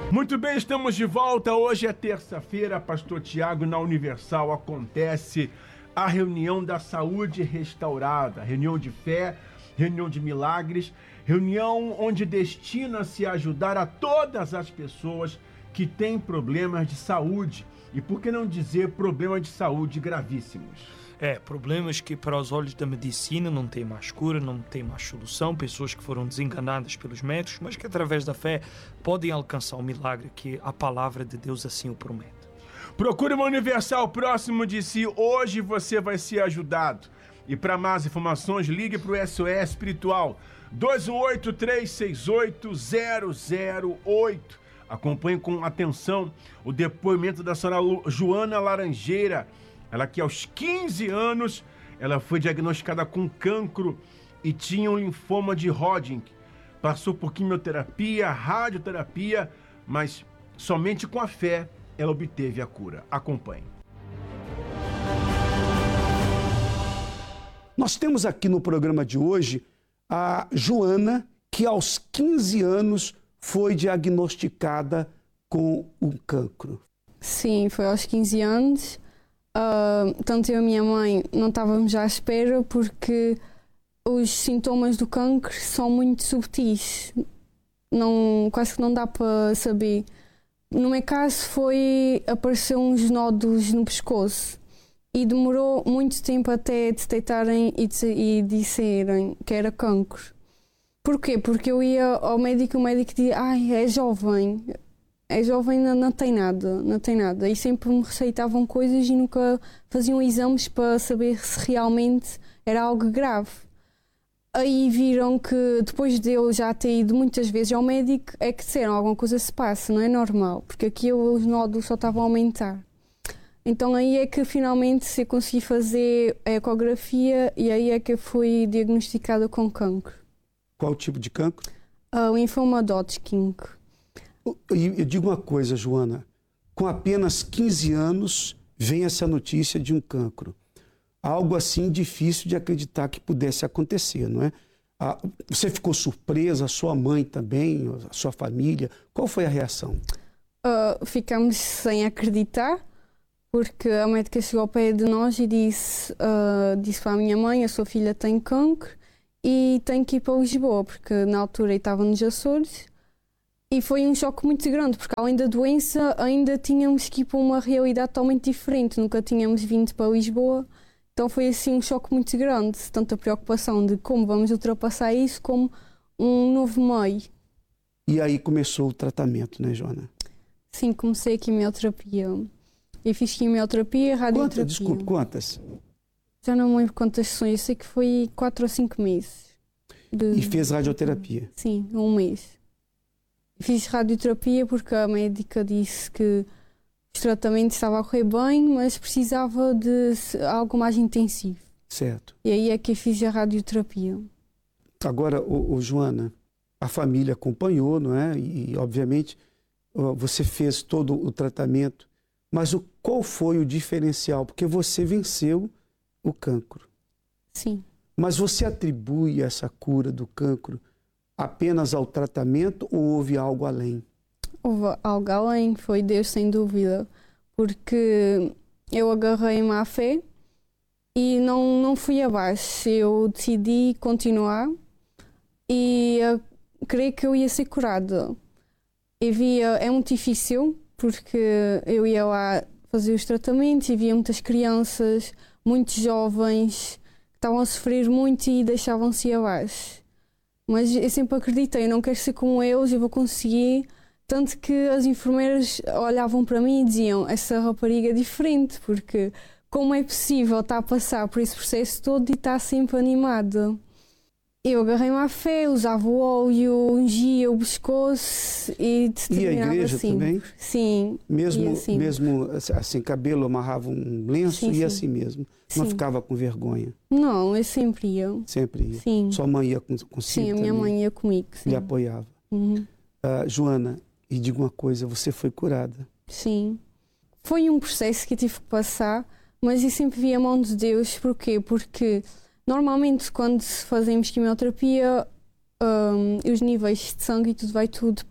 Muito bem, estamos de volta. Hoje é terça-feira, Pastor Tiago, na Universal acontece a reunião da saúde restaurada, reunião de fé, reunião de milagres, reunião onde destina-se a ajudar a todas as pessoas que têm problemas de saúde e, por que não dizer, problemas de saúde gravíssimos. Problemas que para os olhos da medicina não tem mais cura, não tem mais solução, pessoas que foram desenganadas pelos médicos, mas que através da fé podem alcançar o milagre que a palavra de Deus assim o promete. Procure uma Universal próximo de si, hoje você vai ser ajudado. E para mais informações, ligue para o SOS Espiritual 218-368-008. Acompanhe com atenção o depoimento da senhora Joana Laranjeira. Ela que aos 15 anos, ela foi diagnosticada com cancro e tinha um linfoma de Hodgkin. Passou por quimioterapia, radioterapia, mas somente com a fé ela obteve a cura. Acompanhe. Nós temos aqui no programa de hoje a Joana, que aos 15 anos foi diagnosticada com um cancro. Sim, foi aos 15 anos. Tanto eu e a minha mãe não estávamos à espera porque os sintomas do cancro são muito subtis, quase que não dá para saber. No meu caso apareceu uns nódulos no pescoço e demorou muito tempo até detectarem e disserem que era cancro. Porquê? Porque eu ia ao médico e o médico dizia, é jovem, não tem nada. E sempre me receitavam coisas e nunca faziam exames para saber se realmente era algo grave. Aí viram que depois de eu já ter ido muitas vezes ao médico, é que disseram alguma coisa se passa, não é normal, porque aqui os nódulos só estavam a aumentar. Então aí é que finalmente eu consegui fazer a ecografia e aí é que eu fui diagnosticada com cancro. Qual tipo de cancro? O linfoma de Hodgkin. Eu digo uma coisa, Joana, com apenas 15 anos vem essa notícia de um cancro. Algo assim difícil de acreditar que pudesse acontecer, não é? Você ficou surpresa, a sua mãe também, a sua família, qual foi a reação? Ficamos sem acreditar, porque a médica chegou ao pé de nós e disse para a minha mãe, a sua filha tem cancro e tem que ir para Lisboa, porque na altura eu estava nos Açores. E foi um choque muito grande, porque além da doença ainda tínhamos que ir para uma realidade totalmente diferente, nunca tínhamos vindo para Lisboa, então foi assim um choque muito grande, tanto a preocupação de como vamos ultrapassar isso, como um novo meio. E aí começou o tratamento, né, Joana? Sim, comecei a quimioterapia. Eu fiz quimioterapia, radioterapia. Quantas? Já não me lembro quantas sessões, eu sei que foi 4 ou 5 meses. E fez radioterapia? Sim, um mês. Fiz radioterapia porque a médica disse que os tratamentos estavam a correr bem, mas precisava de algo mais intensivo. Certo. E aí é que eu fiz a radioterapia. Agora, Joana, a família acompanhou, não é? E obviamente você fez todo o tratamento, mas qual foi o diferencial? Porque você venceu o cancro. Sim. Mas você atribui essa cura do cancro apenas ao tratamento ou houve algo além? Houve algo além, foi Deus sem dúvida, porque eu agarrei-me à fé e não fui abaixo, eu decidi continuar e creio que eu ia ser curada. É muito difícil, porque eu ia lá fazer os tratamentos e via muitas crianças, muitos jovens que estavam a sofrer muito e deixavam-se abaixo. Mas eu sempre acreditei, eu não quero ser como eles, eu vou conseguir. Tanto que as enfermeiras olhavam para mim e diziam, essa rapariga é diferente, porque como é possível estar a passar por esse processo todo e estar sempre animada? Eu agarrei-me à fé, usava o óleo, ungia o pescoço e terminava. E a igreja assim. também? Sim. Mesmo assim, cabelo, amarrava um lenço e assim mesmo? Não ficava com vergonha? Não, eu sempre ia. Sempre ia? Sim. Sua mãe ia consigo? Sim, a minha mãe ia comigo. Sim. Lhe apoiava? Uhum. Joana, e diga uma coisa, você foi curada? Sim. Foi um processo que eu tive que passar, mas eu sempre vi a mão de Deus. Porquê? Porque normalmente quando fazemos quimioterapia, os níveis de sangue e tudo vai tudo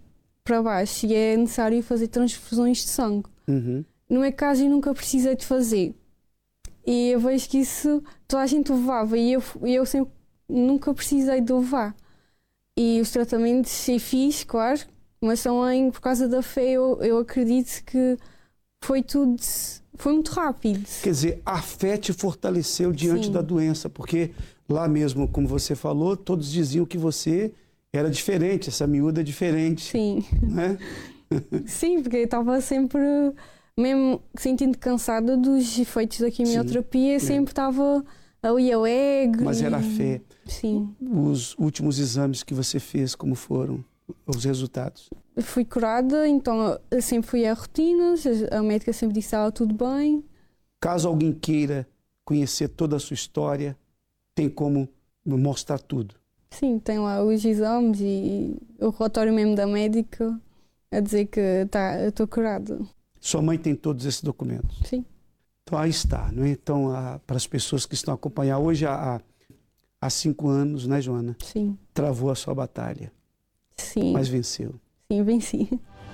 para baixo e é necessário fazer transfusões de sangue. No meu caso, eu nunca precisei de fazer. E eu vejo que isso toda a gente levava e eu sempre nunca precisei de levar. E os tratamentos eu fiz, claro, mas também por causa da fé eu acredito que foi muito rápido. Quer dizer, a fé te fortaleceu diante Sim. da doença, porque lá mesmo, como você falou, todos diziam que você era diferente, essa miúda é diferente. Sim. Né? Sim, porque eu estava sempre, mesmo sentindo cansada dos efeitos da quimioterapia, sempre estava ali alegre. Mas era a fé. Sim. Os últimos exames que você fez, como foram os resultados? Fui curada, então eu sempre fui a rotinas, a médica sempre disse que estava tudo bem. Caso alguém queira conhecer toda a sua história, tem como mostrar tudo. Sim, tem lá os exames e o relatório mesmo da médica a dizer que eu estou curada. Sua mãe tem todos esses documentos? Sim. Então aí está, não é? Então, para as pessoas que estão a acompanhar, hoje há 5 anos, né, Joana? Sim. Travou a sua batalha. Sim. Mas venceu. Sim, venci.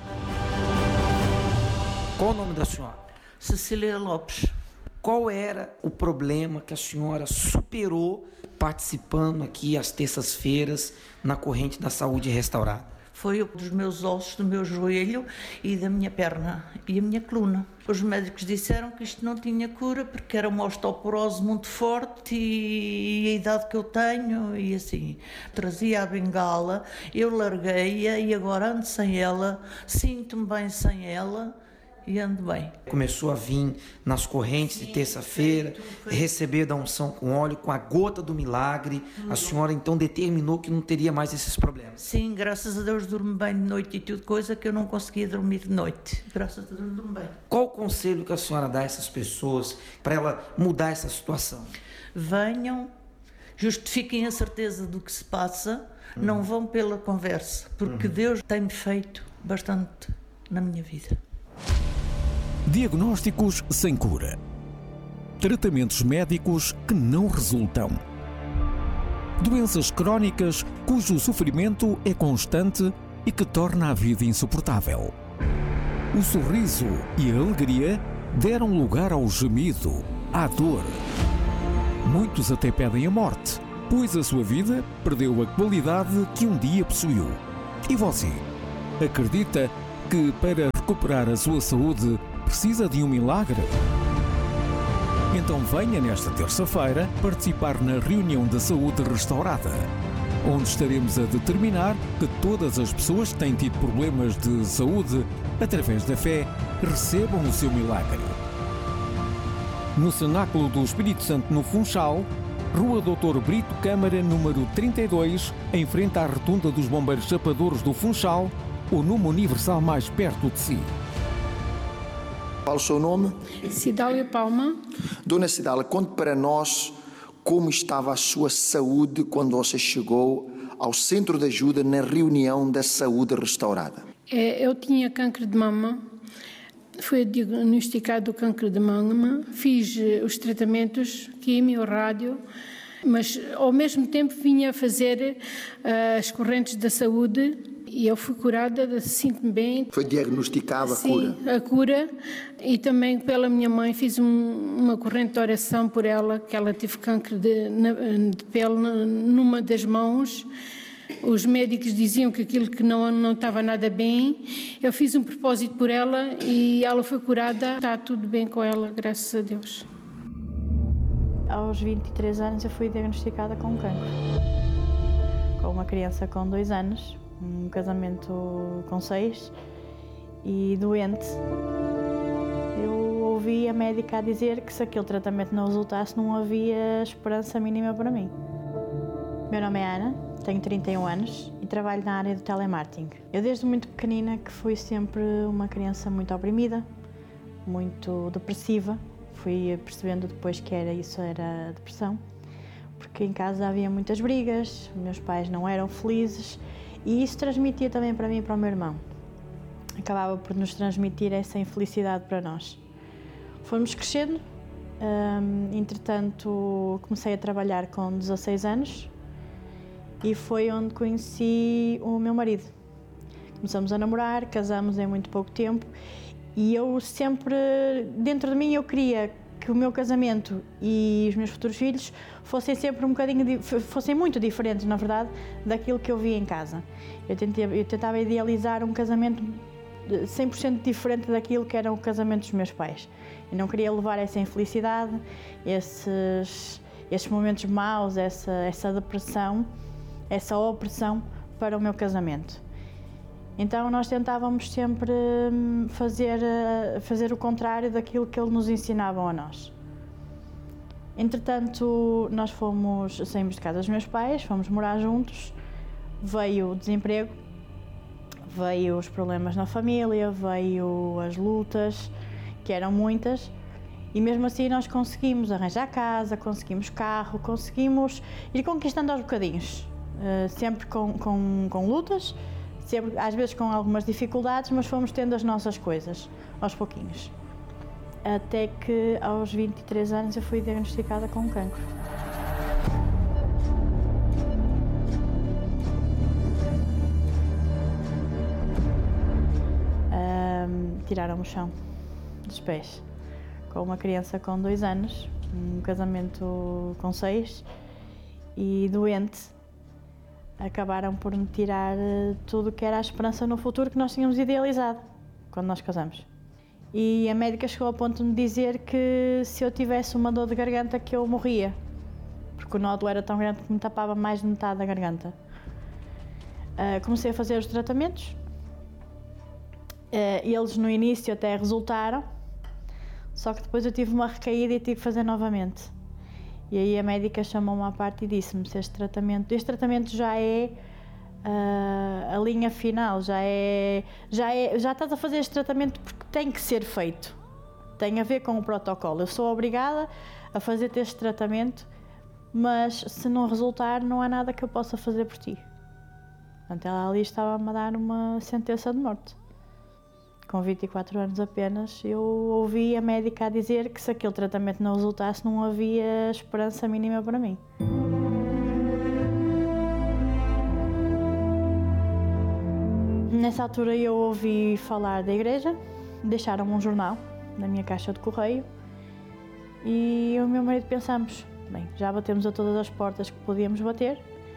Qual o nome da senhora? Cecília Lopes. Qual era o problema que a senhora superou participando aqui às terças-feiras na Corrente da Saúde Restaurada? Foi dos meus ossos, do meu joelho e da minha perna e a minha coluna. Os médicos disseram que isto não tinha cura porque era uma osteoporose muito forte e a idade que eu tenho e assim. Trazia a bengala, eu larguei-a e agora ando sem ela, sinto-me bem sem ela e ando bem. Começou a vir nas correntes de terça-feira, receber da unção com óleo, com a gota do milagre. A senhora então determinou que não teria mais esses problemas. Sim, graças a Deus durmo bem de noite e tudo, coisa que eu não conseguia dormir de noite. Graças a Deus durmo bem. Qual o conselho que a senhora dá a essas pessoas para ela mudar essa situação? Venham, justifiquem a certeza do que se passa, não vão pela conversa, porque Deus tem-me feito bastante na minha vida. Diagnósticos sem cura. Tratamentos médicos que não resultam. Doenças crónicas cujo sofrimento é constante e que torna a vida insuportável. O sorriso e a alegria deram lugar ao gemido, à dor. Muitos até pedem a morte, pois a sua vida perdeu a qualidade que um dia possuiu. E você? Acredita que para recuperar a sua saúde precisa de um milagre? Então venha nesta terça-feira participar na reunião da saúde restaurada, onde estaremos a determinar que todas as pessoas que têm tido problemas de saúde, através da fé, recebam o seu milagre. No Cenáculo do Espírito Santo, no Funchal, Rua Dr. Brito Câmara, número 32, em frente à Rotunda dos Bombeiros Chapadores do Funchal, ou numa Universal mais perto de si. Qual o seu nome? Cidália Palma. Dona Cidália, conte para nós como estava a sua saúde quando você chegou ao Centro de Ajuda na reunião da saúde restaurada. Eu tinha câncer de mama, fui diagnosticado câncer de mama, fiz os tratamentos, quimio, rádio, mas ao mesmo tempo vinha fazer as correntes da saúde e eu fui curada, sinto-me bem. Foi diagnosticada a cura? Sim, a cura, e também pela minha mãe fiz uma corrente de oração por ela, que ela teve câncer de pele numa das mãos. Os médicos diziam que aquilo que não estava nada bem. Eu fiz um propósito por ela e ela foi curada. Está tudo bem com ela, graças a Deus. Aos 23 anos eu fui diagnosticada com cancro. Com uma criança com 2 anos, um casamento com 6 e doente. Eu ouvi a médica a dizer que se aquele tratamento não resultasse não havia esperança mínima para mim. Meu nome é Ana, tenho 31 anos e trabalho na área do telemarketing. Eu desde muito pequenina que fui sempre uma criança muito oprimida, muito depressiva. Fui percebendo depois que isso era depressão, porque em casa havia muitas brigas, meus pais não eram felizes e isso transmitia também para mim e para o meu irmão. Acabava por nos transmitir essa infelicidade para nós. Fomos crescendo, entretanto comecei a trabalhar com 16 anos e foi onde conheci o meu marido, Começamos a namorar, casamos em muito pouco tempo e eu sempre, dentro de mim, eu queria que o meu casamento e os meus futuros filhos fossem sempre fossem muito diferentes, na verdade, daquilo que eu via em casa. Eu tentava idealizar um casamento 100% diferente daquilo que era o casamento dos meus pais. Eu não queria levar essa infelicidade, esses momentos maus, essa depressão, essa opressão para o meu casamento. Então nós tentávamos sempre fazer o contrário daquilo que eles nos ensinavam a nós. Entretanto, nós saímos de casa dos meus pais, fomos morar juntos, veio o desemprego, veio os problemas na família, veio as lutas, que eram muitas, e mesmo assim nós conseguimos arranjar casa, conseguimos carro, conseguimos ir conquistando aos bocadinhos, sempre com lutas, sempre, às vezes com algumas dificuldades, mas fomos tendo as nossas coisas, aos pouquinhos. Até que aos 23 anos eu fui diagnosticada com cancro. Tiraram-me o chão dos pés, com uma criança com 2 anos, um casamento com 6 e doente. Acabaram por me tirar tudo o que era a esperança no futuro que nós tínhamos idealizado quando nós casamos. E a médica chegou ao ponto de me dizer que se eu tivesse uma dor de garganta que eu morria, porque o nódulo era tão grande que me tapava mais de metade da garganta. Comecei a fazer os tratamentos. Eles no início até resultaram, só que depois eu tive uma recaída e tive que fazer novamente. E aí a médica chamou-me à parte e disse-me se este tratamento já é a linha final, já estás a fazer este tratamento porque tem que ser feito, tem a ver com o protocolo. Eu sou obrigada a fazer-te este tratamento, mas se não resultar não há nada que eu possa fazer por ti. Portanto, ela ali estava-me a dar uma sentença de morte. Com 24 anos apenas, eu ouvi a médica a dizer que se aquele tratamento não resultasse, não havia esperança mínima para mim. Nessa altura eu ouvi falar da igreja, deixaram-me um jornal na minha caixa de correio e eu e o meu marido pensámos, bem, já batemos a todas as portas que podíamos bater,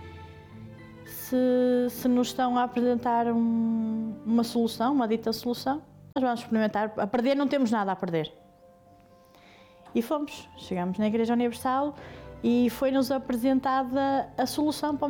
se nos estão a apresentar uma solução, uma dita solução, nós vamos experimentar. A perder não temos nada a perder. E fomos, chegamos na Igreja Universal e foi-nos apresentada a solução para o